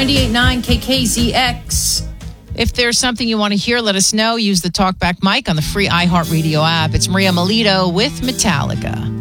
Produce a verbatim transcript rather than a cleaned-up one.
ninety-eight point nine K K Z X. If there's something you want to hear, let us know. Use the TalkBack mic on the free iHeartRadio app. It's Maria Melito with Metallica.